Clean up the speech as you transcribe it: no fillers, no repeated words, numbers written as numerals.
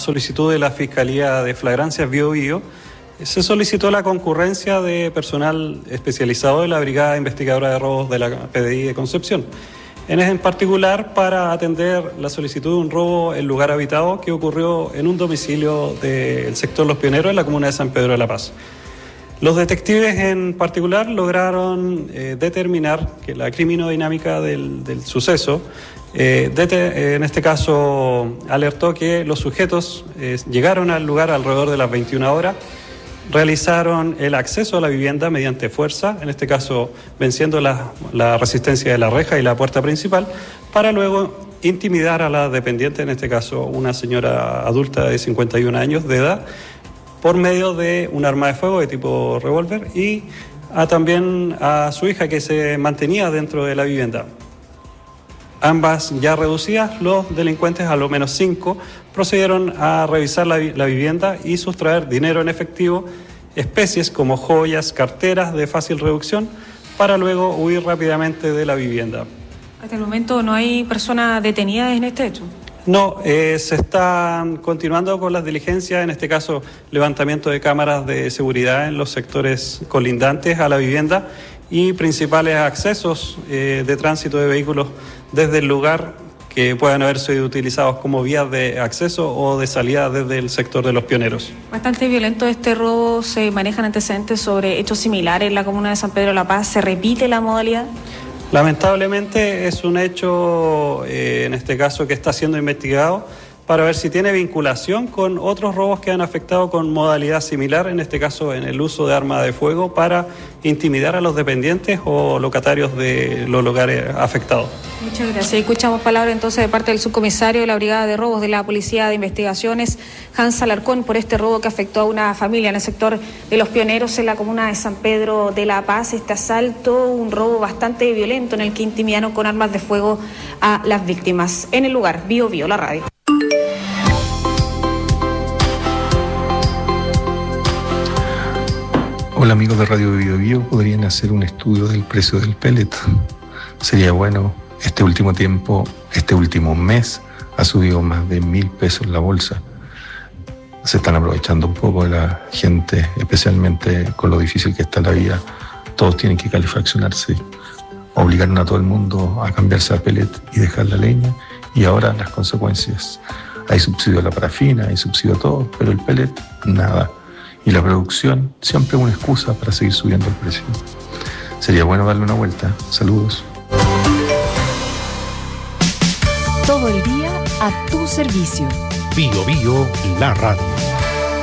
solicitud de la Fiscalía de Flagrancias Bío Bío, se solicitó la concurrencia de personal especializado de la Brigada Investigadora de Robos de la PDI de Concepción. En particular para atender la solicitud de un robo en lugar habitado que ocurrió en un domicilio del sector Los Pioneros en la comuna de San Pedro de la Paz. Los detectives en particular lograron determinar que la criminodinámica del suceso, en este caso alertó que los sujetos llegaron al lugar alrededor de las 21 horas, realizaron el acceso a la vivienda mediante fuerza, en este caso venciendo la resistencia de la reja y la puerta principal, para luego intimidar a la dependiente, en este caso una señora adulta de 51 años de edad, por medio de un arma de fuego de tipo revólver y también a su hija que se mantenía dentro de la vivienda. Ambas ya reducidas, los delincuentes, a lo menos 5, procedieron a revisar la vivienda y sustraer dinero en efectivo, especies como joyas, carteras de fácil reducción, para luego huir rápidamente de la vivienda. Hasta el momento no hay personas detenidas en este hecho. No, se están continuando con las diligencias, en este caso levantamiento de cámaras de seguridad en los sectores colindantes a la vivienda y principales accesos de tránsito de vehículos desde el lugar que puedan haber sido utilizados como vías de acceso o de salida desde el sector de Los Pioneros. Bastante violento este robo, ¿se manejan antecedentes sobre hechos similares en la comuna de San Pedro de la Paz? ¿Se repite la modalidad? Lamentablemente es un hecho, en este caso, que está siendo investigado para ver si tiene vinculación con otros robos que han afectado con modalidad similar, en este caso en el uso de arma de fuego para intimidar a los dependientes o locatarios de los lugares afectados. Muchas gracias. Escuchamos palabras entonces de parte del subcomisario de la Brigada de Robos de la Policía de Investigaciones, Hans Alarcón, por este robo que afectó a una familia en el sector de Los Pioneros en la comuna de San Pedro de la Paz. Este asalto, un robo bastante violento en el que intimidaron con armas de fuego a las víctimas. En el lugar, Bío Bío, la radio. Hola amigos de Radio Bío Bío, podrían hacer un estudio del precio del pellet. Sería bueno. Este último tiempo, este último mes, ha subido más de 1.000 pesos la bolsa. Se están aprovechando un poco de la gente, especialmente con lo difícil que está la vida. Todos tienen que calefaccionarse. Obligaron a todo el mundo a cambiarse a pellet y dejar la leña. Y ahora las consecuencias. Hay subsidio a la parafina, hay subsidio a todo, pero el pellet, nada. Y la producción, siempre una excusa para seguir subiendo el precio. Sería bueno darle una vuelta. Saludos. Todo el día a tu servicio. Bío Bío, la radio.